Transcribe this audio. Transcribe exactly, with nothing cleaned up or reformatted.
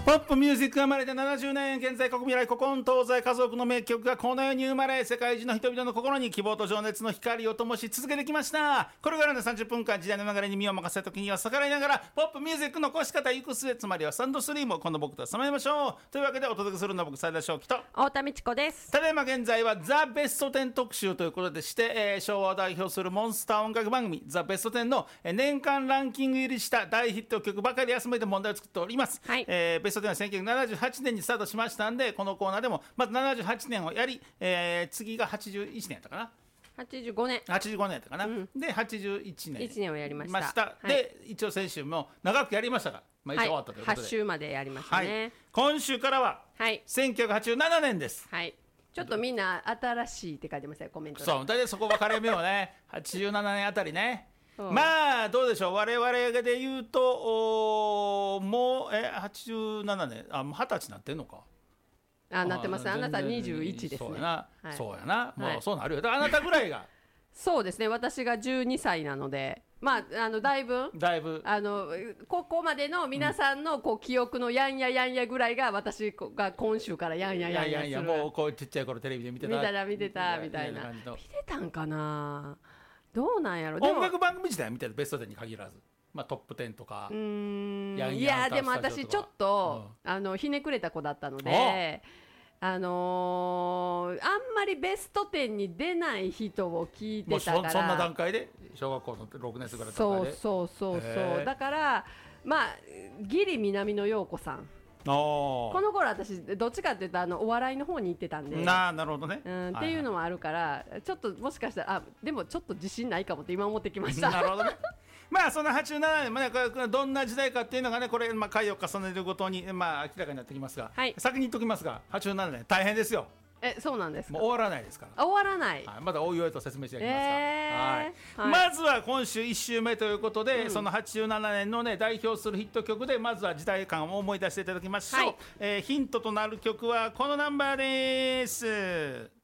ポップミュージックが生まれてななじゅうねん、現在国未来古今東西家族の名曲がこの世に生まれ、世界中の人々の心に希望と情熱の光を灯し続けてきました。これからのさんじゅっぷんかん、時代の流れに身を任せた時には逆らいながらポップミュージックの越し方、行く末、つまりはスタンドスリームを今度僕とさまりましょう。というわけでお届けするのは僕斉田正樹と太田美智子です。 ただいま現在はザ・ベストテン特集ということでして、えー、昭和を代表するモンスター音楽番組ザ・ベストテンの年間ランキング入りした大ヒット曲ばかり集めて問題を作っております、はい。えー、ベストテンはせんきゅうひゃくななじゅうはちねんにスタートしましたんで、このコーナーでもまずななじゅうはちねんをやり、えー、次がはちじゅういちねんやったかな、 はちじゅうごねんはちじゅうごねんやったかな、うん、ではちじゅういちねんいちねんをやりました、 した、はい、で一応先週も長くやりましたが、まあ、一応終わったということで、 はい、はち週までやりましたね、はい、 今週からは、はい、せんきゅうひゃくはちじゅうななねんです、はい。 ちょっとみんな新しいって書いてますよ、コメントで。 そう、大体そこ分かれ目をねはちじゅうななねんあたりね、まあどうでしょう、我々で言うともうえはちじゅうななねん、あもうはたちになってんのか、 あなってますね。あなたにじゅういちですね。 そうやな、はい、そうやな、もう、はい、そうなるよ。だからあなたぐらいがそうですね、私がじゅうにさいなので、まあ、あのだいぶだいぶあのここまでの皆さんのこう記憶のやんややんやぐらいが、私が今週からやんややんやする。いやいやいや、もうこうちっちゃい頃テレビで見てた見たら見てたみたいな、見てたんかな、どうなんやろ。 音楽番組自体は見てた、ベストテンに限らず、まあ、トップテンとか、うーんやんやんいやでも私ちょっと、うん、あのひねくれた子だったので、あのー、あんまりベストテンに出ない人を聞いてたから、もうそ, そんな段階で小学校のろくねん生ぐらいの段階で、 そうそうそうそう、だからまあギリ南野陽子さん、この頃私どっちかっていうとあのお笑いの方に行ってたんで、 ななるほどね、 うん、っていうのもあるから、はいはい、ちょっともしかしたらあでもちょっと自信ないかもって今思ってきましたなるほどねまあそのはちじゅうななねん、まあ、ね、どんな時代かっていうのがね、これ、まあ、回を重ねるごとに、まあ、明らかになってきますが、はい、先に言っときますがはちじゅうななねん大変ですよ。 えそうなんですか。 もう終わらないですから。 終わらない、 はい、まだおいおいと説明していきますが、 えーはいはい、まずは今週いち週目ということで、うん、そのはちじゅうななねんの、ね、代表するヒット曲でまずは時代感を思い出していただきましょう、はい。えー、ヒントとなる曲はこのナンバーです。